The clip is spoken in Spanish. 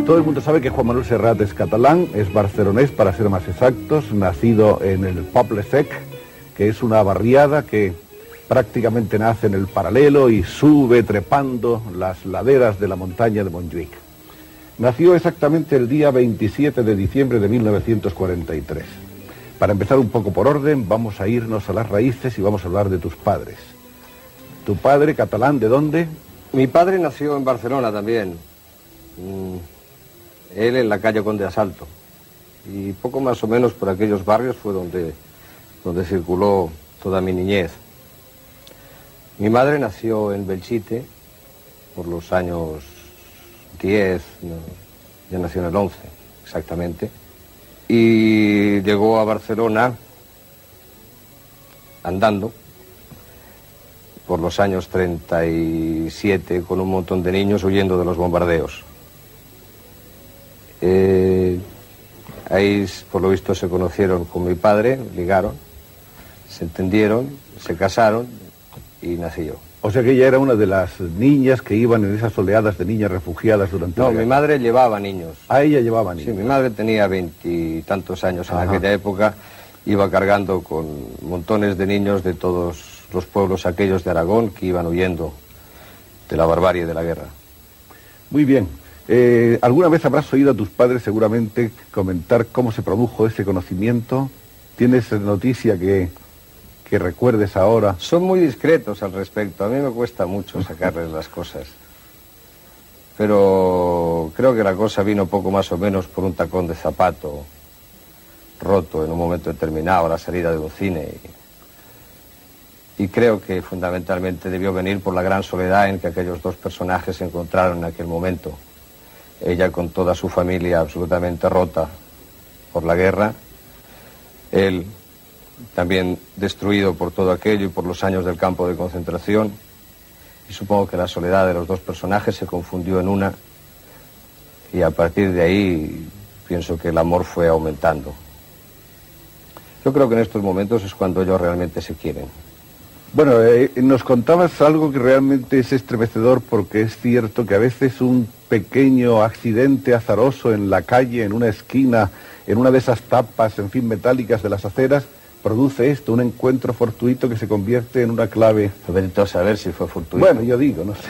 Todo el mundo sabe que Juan Manuel Serrat es catalán, es barcelonés para ser más exactos, nacido en el Poble Sec, que es una barriada que prácticamente nace en el paralelo y sube trepando las laderas de la montaña de Montjuïc. Nació exactamente el día 27 de diciembre de 1943. Para empezar un poco por orden, vamos a irnos a las raíces y vamos a hablar de tus padres. ¿Tu padre catalán de dónde? Mi padre nació en Barcelona también. Él en la calle Conde Asalto. Y poco más o menos por aquellos barrios fue donde circuló toda mi niñez. Mi madre nació en Belchite por los años 10, no, ya nació en el 11 exactamente, y llegó a Barcelona andando por los años 37 con un montón de niños huyendo de los bombardeos. Ahí, por lo visto, se conocieron con mi padre, ligaron, se entendieron, se casaron y nací yo. O sea que ella era una de las niñas que iban en esas oleadas de niñas refugiadas durante la guerra. No, mi madre llevaba niños. Ah, ella llevaba niños. Sí, mi madre tenía 20 y tantos años en aquella época, iba cargando con montones de niños de todos los pueblos aquellos de Aragón que iban huyendo de la barbarie de la guerra. Muy bien. ¿Alguna vez habrás oído a tus padres seguramente comentar cómo se produjo ese conocimiento? ¿Tienes noticia que recuerdes ahora? Son muy discretos al respecto. A mí me cuesta mucho sacarles las cosas. Pero creo que la cosa vino poco más o menos por un tacón de zapato roto en un momento determinado a la salida de un cine. Y creo que fundamentalmente debió venir por la gran soledad en que aquellos dos personajes se encontraron en aquel momento. Ella con toda su familia absolutamente rota por la guerra, él también destruido por todo aquello y por los años del campo de concentración, y supongo que la soledad de los dos personajes se confundió en una, y a partir de ahí pienso que el amor fue aumentando. Yo creo que en estos momentos es cuando ellos realmente se quieren. Bueno, nos contabas algo que realmente es estremecedor, porque es cierto que a veces un pequeño accidente azaroso en la calle, en una esquina, en una de esas tapas, en fin, metálicas de las aceras, produce esto, un encuentro fortuito que se convierte en una clave. Vete a saber si fue fortuito. Bueno, yo digo, no sé.